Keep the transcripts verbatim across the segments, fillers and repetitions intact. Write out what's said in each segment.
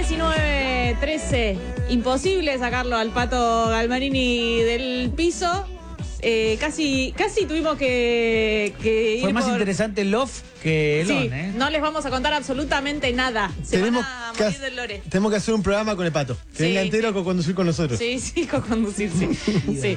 diecinueve trece. Imposible sacarlo al Pato Galmarini del piso. Eh, casi, casi tuvimos que, que Fue ir más por... interesante el off que el sí, on, ¿eh? no les vamos a contar absolutamente nada. Se tenemos van a que, morir del lore. Tenemos que hacer un programa con el Pato. Que Sí, venga entero sí. con conducir con nosotros. Sí, sí, con conducir, sí. sí.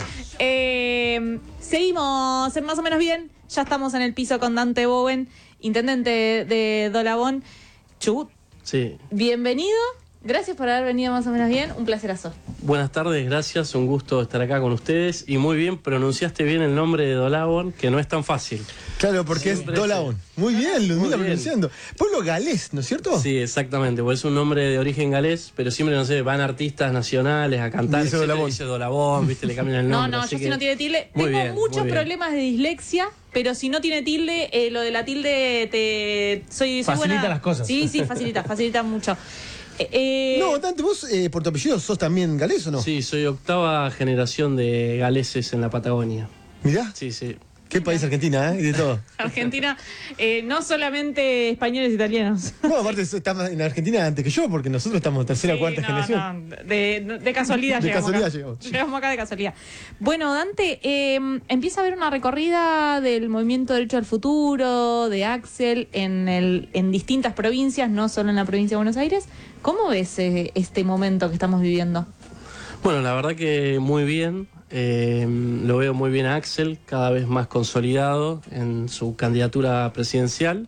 Eh, seguimos en Más o Menos Bien. Ya estamos en el piso con Dante Bowen, intendente de Dolabón. Chubut, Sí. bienvenido. Gracias por haber venido Más o Menos Bien. Un placerazo. Buenas tardes, gracias, un gusto estar acá con ustedes. Y muy bien, pronunciaste bien el nombre de Dolabón, que no es tan fácil. Claro, porque Siempre es Dolabón. Muy bien, Ludmila Muy bien. pronunciando. Pueblo galés, ¿no es cierto? Sí, exactamente, pues es un nombre de origen galés, pero siempre, no sé, van artistas nacionales a cantar, Dice etcétera, Dolabón. dice Dolabón, viste, le cambian el No, nombre. no, así yo que- si no tiene tilde. Muy Tengo bien, muchos muy bien. problemas de dislexia, pero si no tiene tilde, eh, lo de la tilde te. Soy, soy Facilita buena. las cosas. Sí, sí, facilita, facilita mucho. Eh, eh, No, Dante, vos eh, por tu apellido sos también galés o no? Sí, soy octava generación de galeses en la Patagonia. Mirá, Sí, sí. qué país Argentina, ¿eh? Y de todo. Argentina, eh, no solamente españoles e italianos. No, aparte estás en Argentina antes que yo, porque nosotros estamos en tercera o Sí, cuarta no, generación. no, de, de casualidad De llegamos casualidad acá. llegamos. Llegamos acá de casualidad. Bueno, Dante, eh, empieza a haber una recorrida del Movimiento Derecho al Futuro, de Axel, en, el, en distintas provincias, no solo en la provincia de Buenos Aires. ¿Cómo ves eh, este momento que estamos viviendo? Bueno, la verdad que muy bien. Eh, lo veo muy bien a Axel, cada vez más consolidado en su candidatura presidencial,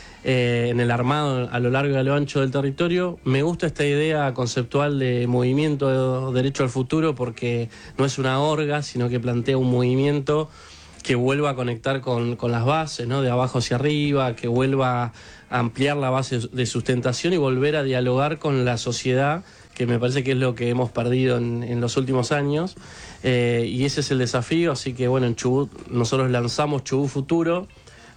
eh, en el armado a lo largo y a lo ancho del territorio. Me gusta esta idea conceptual de movimiento de derecho al futuro porque no es una orga, sino que plantea un movimiento que vuelva a conectar con, con las bases, ¿no? De abajo hacia arriba, que vuelva a ampliar la base de sustentación y volver a dialogar con la sociedad, que me parece que es lo que hemos perdido en, en los últimos años, eh, y ese es el desafío. Así que bueno, en Chubut nosotros lanzamos Chubut Futuro,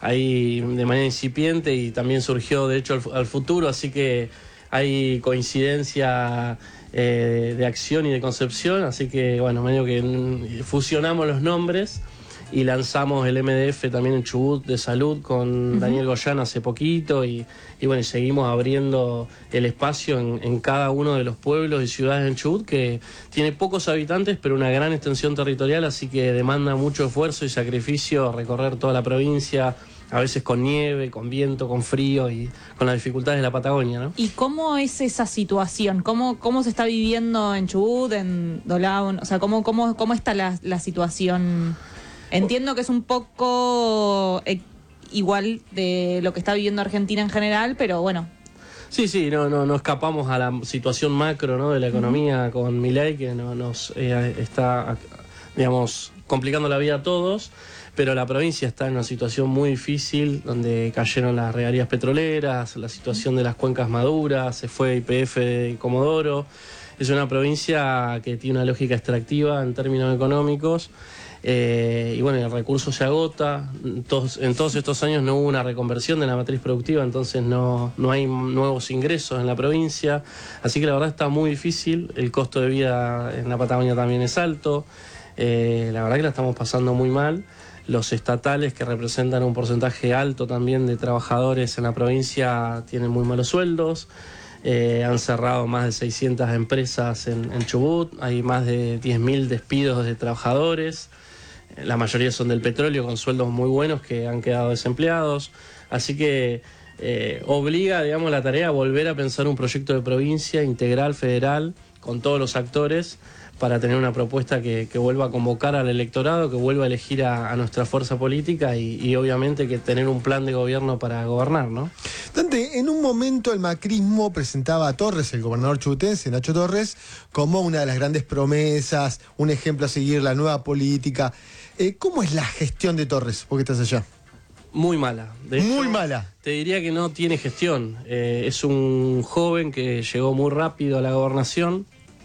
ahí de manera incipiente, y también surgió Derecho al, al Futuro, así que hay coincidencia eh, de acción y de concepción, así que bueno, medio que fusionamos los nombres y lanzamos el M D F también en Chubut de salud con uh-huh. Daniel Goyán hace poquito, y, y bueno, y seguimos abriendo el espacio en, en cada uno de los pueblos y ciudades en Chubut, que tiene pocos habitantes pero una gran extensión territorial, así que demanda mucho esfuerzo y sacrificio recorrer toda la provincia, a veces con nieve, con viento, con frío y con las dificultades de la Patagonia, ¿no? ¿Y cómo es esa situación? ¿Cómo, cómo se está viviendo en Chubut, en Dolabón? O sea, ¿cómo, cómo, cómo está la, la situación? Entiendo que es un poco eh, igual de lo que está viviendo Argentina en general, pero bueno. Sí, sí, no, no, no escapamos a la situación macro, ¿no? De la economía uh-huh. con Milei, que no, nos eh, está, digamos, complicando la vida a todos, pero la provincia está en una situación muy difícil, donde cayeron las regalías petroleras, la situación de las cuencas maduras, se fue Y P F de Comodoro. Es una provincia que tiene una lógica extractiva en términos económicos. Eh, y bueno, el recurso se agota. Todos, en todos estos años no hubo una reconversión de la matriz productiva, entonces no, no hay nuevos ingresos en la provincia, así que la verdad está muy difícil. El costo de vida en la Patagonia también es alto. Eh, la verdad que la estamos pasando muy mal. Los estatales, que representan un porcentaje alto también de trabajadores en la provincia, tienen muy malos sueldos. Eh, han cerrado más de seiscientas empresas en, en Chubut, hay más de diez mil despidos de trabajadores. La mayoría son del petróleo, con sueldos muy buenos, que han quedado desempleados. Así que eh, obliga, digamos, la tarea a volver a pensar un proyecto de provincia integral, federal, con todos los actores, para tener una propuesta que, que vuelva a convocar al electorado, que vuelva a elegir a, a nuestra fuerza política y, y obviamente que tener un plan de gobierno para gobernar, ¿no? Dante, en un momento el macrismo presentaba a Torres, el gobernador chubutense, Nacho Torres, como una de las grandes promesas, un ejemplo a seguir, la nueva política. Eh, ¿Cómo es la gestión de Torres? Porque estás allá. Muy mala. De Muy hecho, mala. Te diría que no tiene gestión. Eh, es un joven que llegó muy rápido a la gobernación,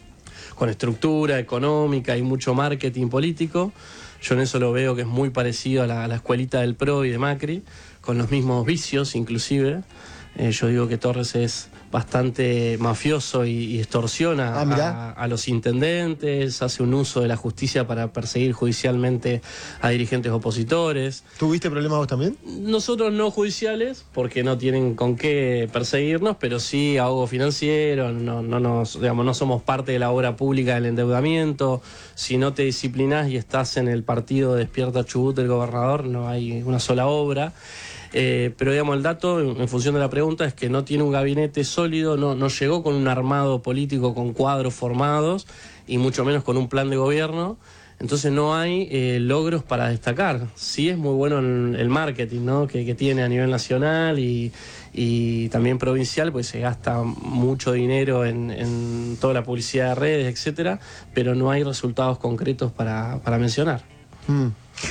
con estructura económica y mucho marketing político. Yo en eso lo veo que es muy parecido a la, a la escuelita del P R O y de Macri, con los mismos vicios inclusive. Eh, yo digo que Torres es bastante mafioso y, y extorsiona ah, a, a los intendentes, hace un uso de la justicia para perseguir judicialmente a dirigentes opositores. ¿Tuviste problemas vos también? Nosotros no judiciales, porque no tienen con qué perseguirnos, pero sí ahogo financiero, no, no, nos, digamos, no somos parte de la obra pública del endeudamiento. Si no te disciplinás y estás en el partido Despierta Chubut del gobernador, no hay una sola obra. Eh, pero digamos, el dato, en, en función de la pregunta, es que no tiene un gabinete sólido, no, no llegó con un armado político con cuadros formados y mucho menos con un plan de gobierno. Entonces no hay eh, logros para destacar. Sí es muy bueno en el marketing, ¿no? que, que tiene a nivel nacional y, y también provincial, pues se gasta mucho dinero en, en toda la publicidad de redes, etcétera, pero no hay resultados concretos para, para mencionar. Mm.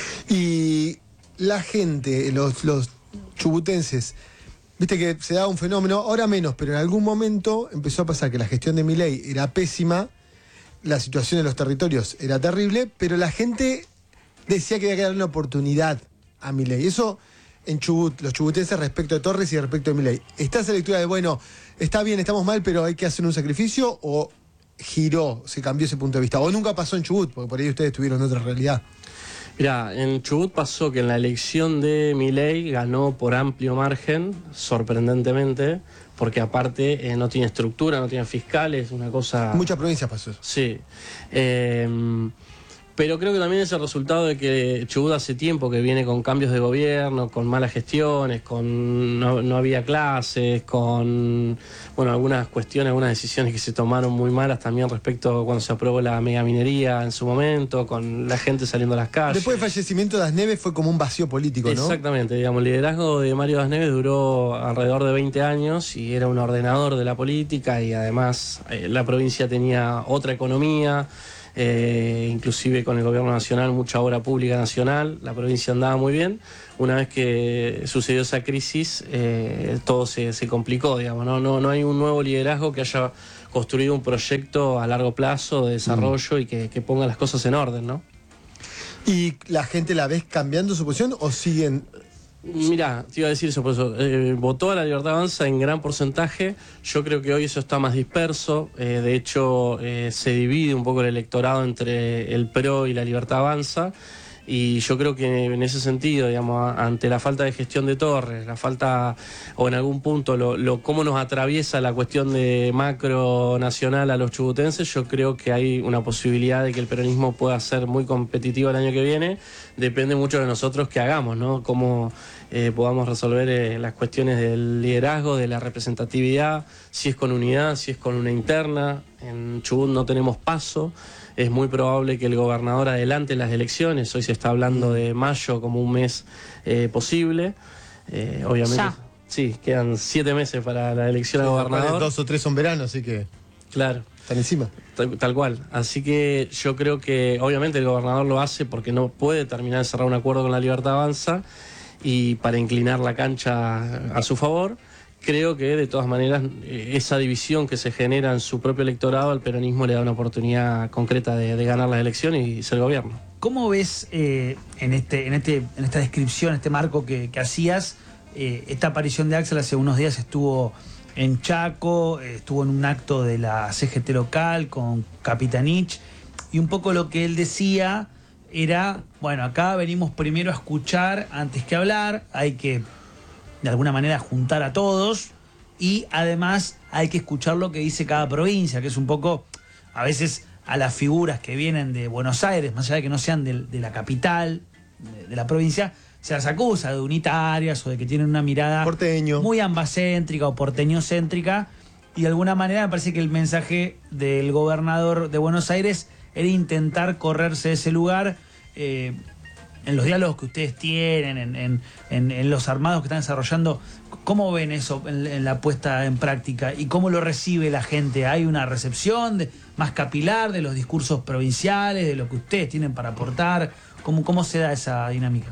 Y la gente, los, los chubutenses, viste que se da un fenómeno, ahora menos, pero en algún momento empezó a pasar que la gestión de Milei era pésima, la situación en los territorios era terrible, pero la gente decía que había que darle una oportunidad a Milei. Eso en Chubut, los chubutenses respecto de Torres y respecto de Milei. ¿Está esa lectura de, bueno, está bien, estamos mal, pero hay que hacer un sacrificio, o giró, se cambió ese punto de vista? ¿O nunca pasó en Chubut? Porque por ahí ustedes tuvieron otra realidad. Mirá, en Chubut pasó que en la elección de Milei ganó por amplio margen, sorprendentemente, porque aparte eh, no tiene estructura, no tiene fiscales, una cosa... En muchas provincias pasó eso. Sí. Eh, pero creo que también es el resultado de que Chubut hace tiempo que viene con cambios de gobierno, con malas gestiones, con no, no había clases, con bueno algunas cuestiones, algunas decisiones que se tomaron muy malas también respecto a cuando se aprobó la megaminería en su momento, con la gente saliendo a las calles. Después del fallecimiento de Dasneves fue como un vacío político, ¿no? Exactamente, digamos, el liderazgo de Mario Dasneves duró alrededor de veinte años y era un ordenador de la política, y además eh, la provincia tenía otra economía. Eh, inclusive con el gobierno nacional, mucha obra pública nacional, la provincia andaba muy bien. Una vez que sucedió esa crisis, eh, todo se, se complicó, digamos, ¿no? No, no hay un nuevo liderazgo que haya construido un proyecto a largo plazo de desarrollo mm. y que, que ponga las cosas en orden, ¿no? ¿Y la gente la ves cambiando su posición o siguen...? Mirá, te iba a decir eso, por eso eh, votó a la Libertad Avanza en gran porcentaje. Yo creo que hoy eso está más disperso. Eh, de hecho, eh, se divide un poco el electorado entre el P R O y la Libertad Avanza. Y yo creo que en ese sentido, digamos, ante la falta de gestión de Torres, la falta, o en algún punto, lo, lo cómo nos atraviesa la cuestión de macro nacional a los chubutenses, yo creo que hay una posibilidad de que el peronismo pueda ser muy competitivo el año que viene. Depende mucho de nosotros que hagamos, ¿no? Cómo eh, podamos resolver eh, las cuestiones del liderazgo, de la representatividad, si es con unidad, si es con una interna. En Chubut no tenemos paso. Es muy probable que el gobernador adelante las elecciones. Hoy se está hablando de mayo como un mes eh, posible. Eh, obviamente, ya. Sí, quedan siete meses para la elección Sí, de gobernador. Dos o tres son verano, así que... Claro. Están encima. Tal, tal cual. Así que yo creo que obviamente el gobernador lo hace porque no puede terminar de cerrar un acuerdo con la Libertad Avanza y para inclinar la cancha a su favor. Creo que de todas maneras esa división que se genera en su propio electorado al peronismo le da una oportunidad concreta de, de ganar las elecciones y ser gobierno. ¿Cómo ves eh, en, este, en, este, en esta descripción, este marco que, que hacías, eh, esta aparición de Axel? Hace unos días estuvo en Chaco, eh, estuvo en un acto de la C G T local con Capitanich, y un poco lo que él decía era, bueno, acá venimos primero a escuchar antes que hablar, hay que de alguna manera juntar a todos y además hay que escuchar lo que dice cada provincia, que es un poco, a veces a las figuras que vienen de Buenos Aires, más allá de que no sean de, de la capital, de, de la provincia, se las acusa de unitarias o de que tienen una mirada porteño, muy ambacéntrica o porteñocéntrica, y de alguna manera me parece que el mensaje del gobernador de Buenos Aires era intentar correrse de ese lugar. eh, En los diálogos que ustedes tienen, en, en, en, en los armados que están desarrollando, ¿cómo ven eso en, en la puesta en práctica? ¿Y cómo lo recibe la gente? ¿Hay una recepción de, más capilar de los discursos provinciales, de lo que ustedes tienen para aportar? ¿Cómo, cómo se da esa dinámica?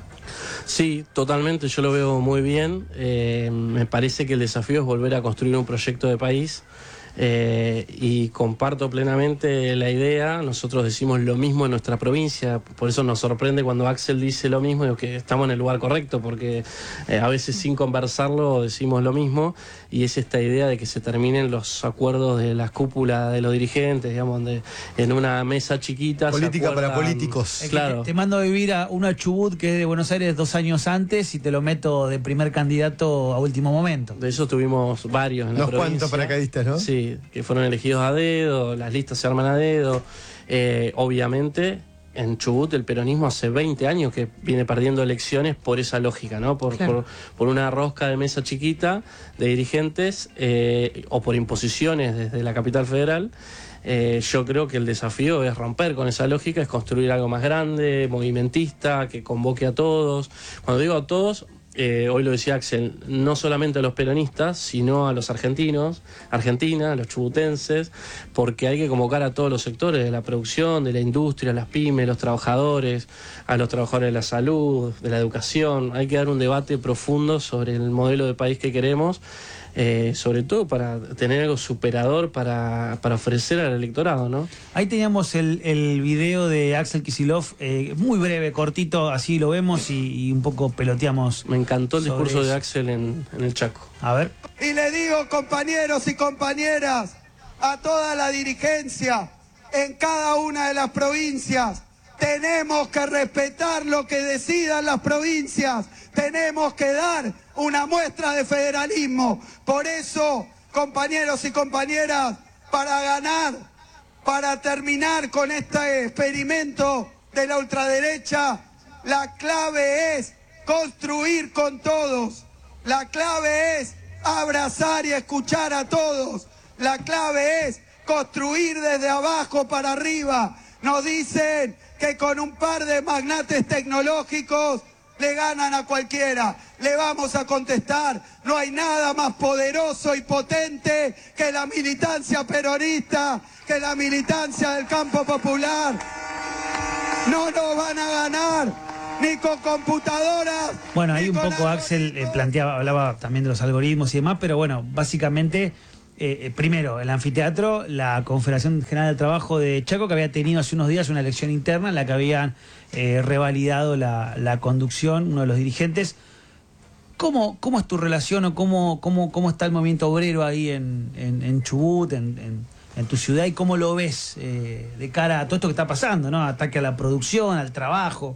Sí, totalmente, yo lo veo muy bien. Eh, me parece que el desafío es volver a construir un proyecto de país. Eh, y comparto plenamente la idea. Nosotros decimos lo mismo en nuestra provincia, por eso nos sorprende cuando Axel dice lo mismo, y que estamos en el lugar correcto, porque eh, a veces sin conversarlo decimos lo mismo, y es esta idea de que se terminen los acuerdos de las cúpulas de los dirigentes, digamos, de, en una mesa chiquita. Política para políticos. Es que Claro. te, te mando a vivir a una Chubut que es de Buenos Aires dos años antes y te lo meto de primer candidato a último momento. De eso tuvimos varios en la Unos provincia. cuantos paracaidistas, ¿no? Sí, que fueron elegidos a dedo, las listas se arman a dedo. Eh, obviamente, en Chubut el peronismo hace veinte años que viene perdiendo elecciones por esa lógica, ¿no? Por, Claro. por, por una rosca de mesa chiquita de dirigentes eh, o por imposiciones desde la capital federal. Eh, yo creo que el desafío es romper con esa lógica, es construir algo más grande, movimentista, que convoque a todos. Cuando digo a todos, eh, hoy lo decía Axel, no solamente a los peronistas, sino a los argentinos, Argentina, a los chubutenses, porque hay que convocar a todos los sectores de la producción, de la industria, las pymes, los trabajadores, a los trabajadores de la salud, de la educación. Hay que dar un debate profundo sobre el modelo de país que queremos. Eh, sobre todo para tener algo superador para, para ofrecer al electorado, ¿no? Ahí teníamos el, el video de Axel Kicillof, eh, muy breve, cortito, así lo vemos y, y un poco peloteamos. Me encantó el sobre discurso de eso. Axel en, en el Chaco. A ver. Y le digo, compañeros y compañeras, a toda la dirigencia en cada una de las provincias, tenemos que respetar lo que decidan las provincias, tenemos que dar una muestra de federalismo. Por eso, compañeros y compañeras, para ganar, para terminar con este experimento de la ultraderecha, la clave es construir con todos, la clave es abrazar y escuchar a todos, la clave es construir desde abajo para arriba. Nos dicen que con un par de magnates tecnológicos le ganan a cualquiera. Le vamos a contestar, no hay nada más poderoso y potente que la militancia peronista, que la militancia del campo popular. No nos van a ganar ni con computadoras. Bueno, ahí ni un con poco Axel eh, algoritmos. planteaba, hablaba también de los algoritmos y demás, pero bueno, básicamente, eh, eh, primero, el anfiteatro, la Confederación General del Trabajo de Chaco, que había tenido hace unos días una elección interna en la que habían eh, revalidado la, la conducción, uno de los dirigentes. ¿Cómo, cómo es tu relación o cómo, cómo, cómo está el movimiento obrero ahí en, en, en Chubut, en, en, en tu ciudad, y cómo lo ves eh, de cara a todo esto que está pasando, ¿no? Ataque a la producción, al trabajo.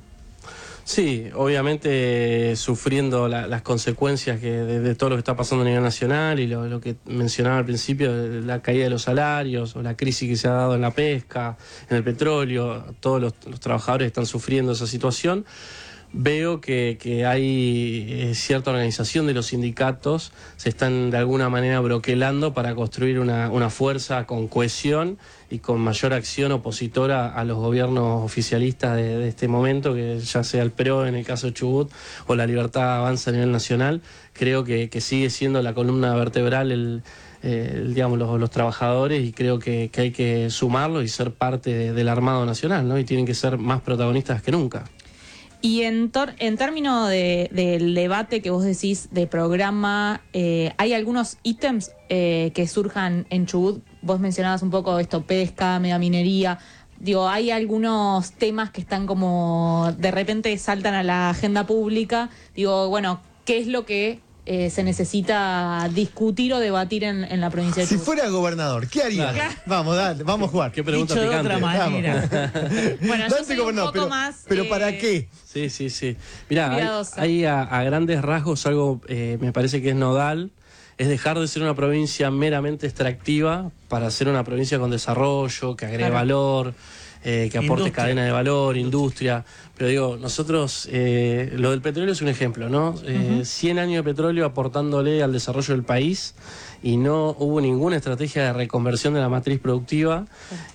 Sí, obviamente eh, sufriendo la, las consecuencias que de, de todo lo que está pasando a nivel nacional y lo, lo que mencionaba al principio, de la caída de los salarios o la crisis que se ha dado en la pesca, en el petróleo, todos los, los trabajadores están sufriendo esa situación. Veo que, que hay eh, cierta organización de los sindicatos, se están de alguna manera broquelando para construir una, una fuerza con cohesión y con mayor acción opositora a los gobiernos oficialistas de, de este momento, que ya sea el P R O en el caso de Chubut o la Libertad Avanza a nivel nacional. Creo que, que sigue siendo la columna vertebral el, el, digamos, los, los trabajadores, y creo que, que hay que sumarlos y ser parte de, del Armado Nacional, ¿no? Y tienen que ser más protagonistas que nunca. Y en, tor- en términos de, del debate que vos decís de programa, eh, ¿hay algunos ítems eh, que surjan en Chubut? Vos mencionabas un poco esto, pesca, megaminería. Digo, ¿hay algunos temas que están como de repente saltan a la agenda pública? Digo, bueno, ¿qué es lo que eh, se necesita discutir o debatir en, en la provincia de Si Chubut? fuera gobernador, ¿qué haría? Claro. Vamos, dale, vamos a jugar. Qué pregunta Dicho de picante. otra manera. Bueno, yo Dante soy un gobernador, poco pero, más... pero eh, ¿para qué? Sí, sí, sí. Mirá, hay, Cuidadosa. hay a, a grandes rasgos algo, eh, me parece que es nodal, es dejar de ser una provincia meramente extractiva para ser una provincia con desarrollo, que agregue Claro. valor, eh, que aporte Industria. cadena de valor, industria. Pero digo, nosotros, eh, lo del petróleo es un ejemplo, ¿no? Eh, cien años de petróleo aportándole al desarrollo del país, y no hubo ninguna estrategia de reconversión de la matriz productiva.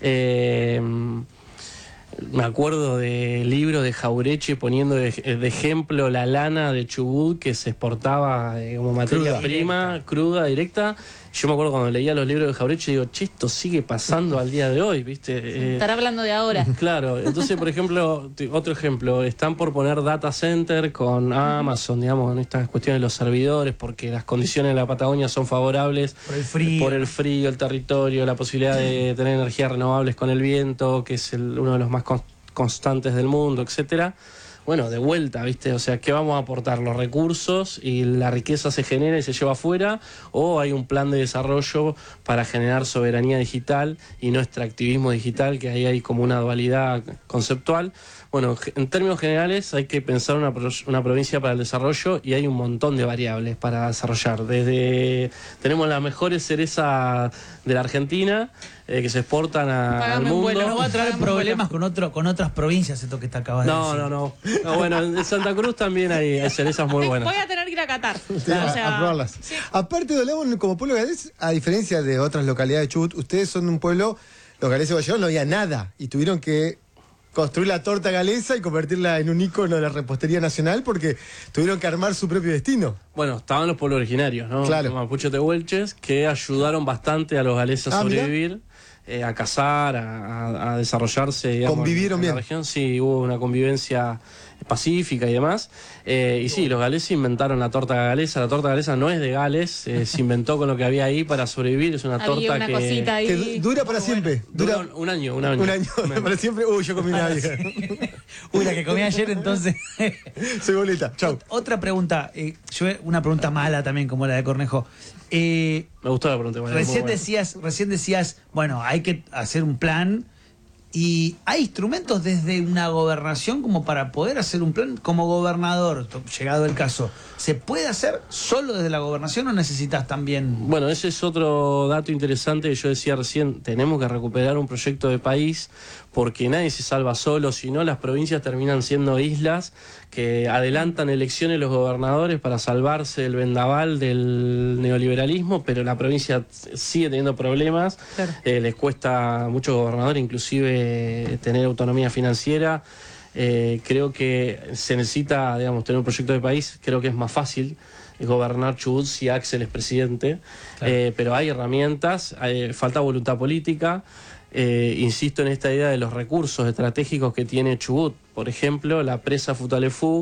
Eh, Me acuerdo del libro de Jaureche poniendo de, de ejemplo la lana de Chubut, que se exportaba eh, como materia Cruda. prima, cruda, directa, Yo me acuerdo cuando leía los libros de Jauretche, digo, che, esto sigue pasando al día de hoy, ¿viste? Eh, Estará hablando de ahora. Claro, entonces, por ejemplo, otro ejemplo, están por poner data center con Amazon, digamos, en estas cuestiones de los servidores, porque las condiciones en la Patagonia son favorables Por el frío. por el frío, el territorio, la posibilidad de tener energías renovables con el viento, que es el, uno de los más con, constantes del mundo, etcétera. Bueno, de vuelta, ¿viste? O sea, ¿qué vamos a aportar? ¿Los recursos y la riqueza se genera y se lleva afuera? ¿O hay un plan de desarrollo para generar soberanía digital y no extractivismo digital, que ahí hay como una dualidad conceptual? Bueno, en términos generales hay que pensar una, una provincia para el desarrollo y hay un montón de variables para desarrollar. Desde tenemos las mejores cerezas de la Argentina, eh, que se exportan a, al mundo. Bueno, no va a traer problemas con otro, con otras provincias, esto que te acabas de no, decir. No, no, no. Bueno, en Santa Cruz también hay, hay cerezas muy buenas. Voy a tener que ir a Qatar. Claro, O sea, a probarlas. sí. Aparte de Olavo, como pueblo galés, a diferencia de otras localidades de Chubut, ustedes son un pueblo, los galeses guayeros no había nada y tuvieron que construir la torta galesa y convertirla en un ícono de la repostería nacional porque tuvieron que armar su propio destino. Bueno, estaban los pueblos originarios, ¿no? Claro. Los mapuches tehuelches, que ayudaron bastante a los galeses a Ah, sobrevivir, eh, a cazar, a, a- a desarrollarse. Digamos, Convivieron en, en la bien. región. Sí, hubo una convivencia pacífica y demás. Eh, y sí, los galeses inventaron la torta galesa. La torta galesa no es de Gales, eh, se inventó con lo que había ahí para sobrevivir. Es una Había torta una que... cosita ahí. Que du- dura para siempre. Dura Dura un, un año, un año. un año, para siempre. Uy, yo comí una vieja. Uy, la que comí ayer, entonces. Soy boleta. Chau. Otra pregunta, eh, yo una pregunta mala también, como la de Cornejo. Eh, Me gustó la pregunta. Bueno, recién muy buena. decías, recién decías, bueno, hay que hacer un plan. ¿Y hay instrumentos desde una gobernación como para poder hacer un plan como gobernador, llegado el caso? ¿Se puede hacer solo desde la gobernación o necesitas también...? Bueno, ese es otro dato interesante que yo decía recién. Tenemos que recuperar un proyecto de país porque nadie se salva solo, si no las provincias terminan siendo islas que adelantan elecciones los gobernadores para salvarse del vendaval del neoliberalismo, pero la provincia sigue teniendo problemas. Claro. Eh, les cuesta a muchos gobernadores inclusive tener autonomía financiera. Eh, creo que se necesita, digamos, tener un proyecto de país. Creo que es más fácil gobernar Chubut si Axel es presidente. Claro. Eh, pero hay herramientas, hay- falta voluntad política. Eh, insisto en esta idea de los recursos estratégicos que tiene Chubut. Por ejemplo, la presa Futalefú,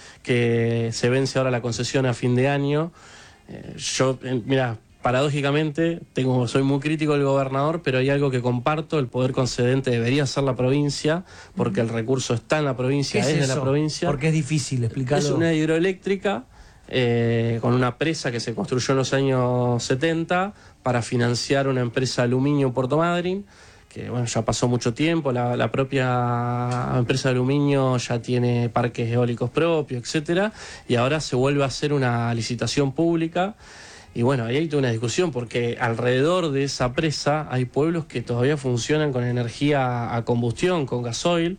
que se vence ahora la concesión a fin de año. Eh, yo, eh, mira, paradójicamente, tengo, soy muy crítico del gobernador, pero hay algo que comparto: el poder concedente debería ser la provincia, porque el recurso está en la provincia, ¿Qué es, es de la eso? provincia. Porque es difícil explicarlo. Es una hidroeléctrica eh, con una presa que se construyó en los años setenta para financiar una empresa de aluminio en Puerto Madryn, que bueno, ya pasó mucho tiempo. La, la propia empresa de aluminio ya tiene parques eólicos propios, etcétera, y ahora se vuelve a hacer una licitación pública. Y bueno, ahí hay toda una discusión porque alrededor de esa presa hay pueblos que todavía funcionan con energía a combustión, con gasoil,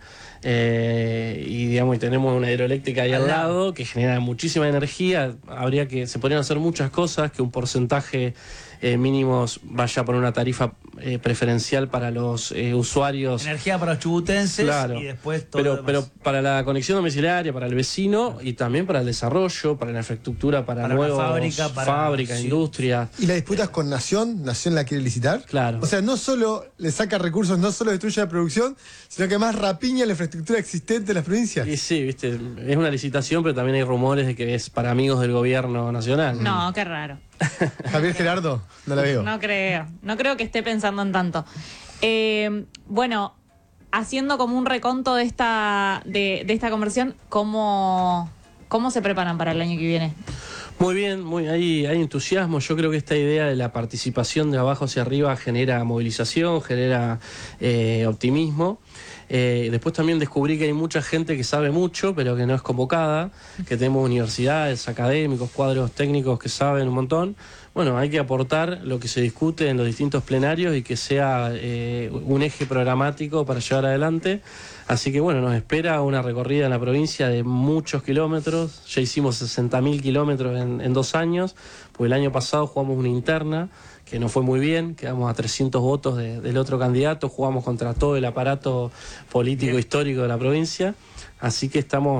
eh, y digamos, y tenemos una hidroeléctrica ahí al Al lado. lado que genera muchísima energía. Habría que, se podrían hacer muchas cosas, que un porcentaje eh, mínimos vaya por una tarifa eh, preferencial para los eh, usuarios. Energía para los chubutenses Claro. y después todo pero, lo demás. pero para la conexión domiciliaria, para el vecino y también para el desarrollo, para la infraestructura, para, Para una nuevos fábrica, para- fábricas, sí. industrias. ¿Y la disputa es con Nación? ¿Nación la quiere licitar? Claro. O sea, no solo le saca recursos, no solo destruye la producción, sino que más rapiña la infraestructura existente en las provincias. Y sí, viste, es una licitación, pero también hay rumores de que es para amigos del gobierno nacional. No, qué raro. Javier Gerardo, no la veo. No creo. No creo que esté pensando en tanto. Eh, bueno, haciendo como un reconto de esta, de, de esta conversión, ¿cómo, ¿cómo se preparan para el año que viene? Muy bien, muy, hay, hay entusiasmo. Yo creo que esta idea de la participación de abajo hacia arriba genera movilización, genera eh, optimismo. Eh, después también descubrí que hay mucha gente que sabe mucho, pero que no es convocada, que tenemos universidades, académicos, cuadros técnicos que saben un montón. Bueno, hay que aportar lo que se discute en los distintos plenarios y que sea eh, un eje programático para llevar adelante. Así que bueno, nos espera una recorrida en la provincia de muchos kilómetros. Ya hicimos sesenta mil kilómetros en, en dos años, porque el año pasado jugamos una interna que no fue muy bien, quedamos a trescientos votos de, del otro candidato, jugamos contra todo el aparato político Bien. histórico de la provincia. Así que estamos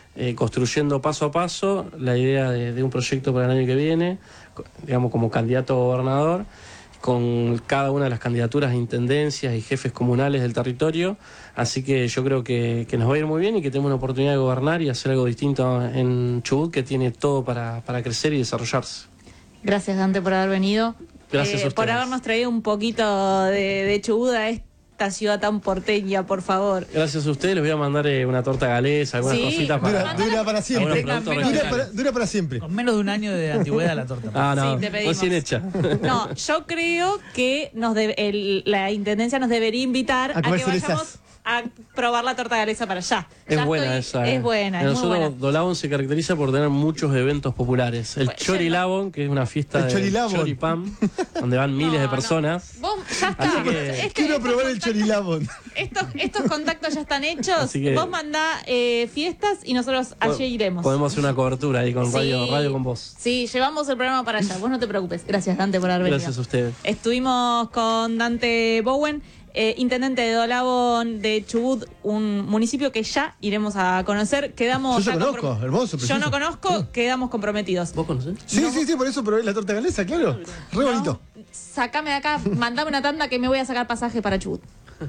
eh, construyendo paso a paso la idea de, de un proyecto para el año que viene, digamos como candidato a gobernador, con cada una de las candidaturas a intendencias y jefes comunales del territorio, así que yo creo que, que nos va a ir muy bien y que tenemos una oportunidad de gobernar y hacer algo distinto en Chubut, que tiene todo para, para crecer y desarrollarse. Gracias, Dante, por haber venido. Gracias eh, a ustedes. Por habernos traído un poquito de, de Chubut a esta ciudad tan porteña, por favor. Gracias a ustedes, les voy a mandar eh, una torta galesa, algunas Sí, cositas para... Dura, dura para siempre. Algunos productos Dura regionales. para, dura para siempre. Con menos de un año de antigüedad la torta. Ah, no, Sí, te pedimos. recién hecha. No, yo creo que nos debe- el- la Intendencia nos debería invitar A a, comer que vayamos cerezas. a probar la torta galesa para allá. Es Ya buena estoy- esa. eh. Es buena, es muy Nosotros, buena. Dolabón se caracteriza por tener muchos eventos populares. El Pues, Chorilabón, que es una fiesta El de Chorilabón. choripán, donde van miles No, de no. personas. Vos, ya está. Así que- Este- Quiero estos probar el contactos- chorilabón. Estos, estos contactos ya están hechos. Así que- Vos mandá eh, fiestas y nosotros allí iremos. Podemos hacer una cobertura ahí con Sí. radio, radio con vos. Sí, llevamos el programa para allá. Vos no te preocupes. Gracias, Dante, por haber venido. Gracias a ustedes. Estuvimos con Dante Bowen, eh, intendente de Dolabón de Chubut, un municipio que ya iremos a conocer. Quedamos Yo ya ya conozco, comprom- hermoso, Yo precioso. no conozco, quedamos comprometidos. ¿Vos conocés? Sí, sí, sí, por eso probé la torta galesa, claro. Re bonito. No, sácame de acá, mandame una tanda que me voy a sacar pasaje para Chubut.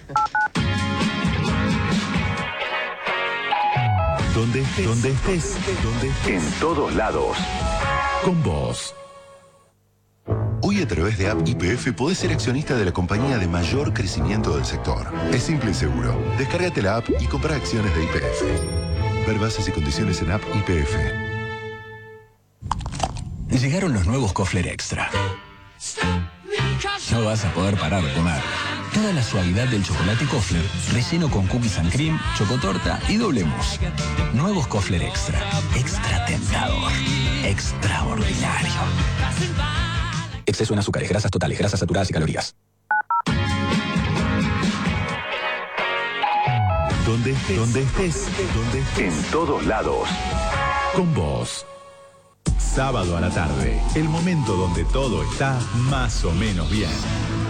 Donde estés, donde estés, donde estés. En todos lados. Con vos. Hoy a través de App Y P F podés ser accionista de la compañía de mayor crecimiento del sector. Es simple y seguro. Descárgate la app y compra acciones de Y P F. Ver bases y condiciones en App Y P F. Llegaron los nuevos Kofler Extra. No vas a poder parar de comer. Toda la suavidad del chocolate Kofler, relleno con cookies and cream, chocotorta y doble mousse. Nuevos Kofler Extra. Extra tentador. Extraordinario. Exceso en azúcares, grasas totales, grasas saturadas y calorías. Donde estés, donde estés, donde estés. En todos lados. Con vos. Sábado a la tarde, el momento donde todo está más o menos bien.